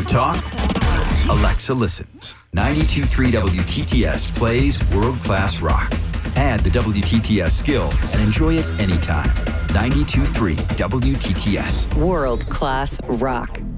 talk? Alexa listens. 92.3 WTTS plays world-class rock. Add the WTTS skill and enjoy it anytime. 92.3 WTTS. World-class rock.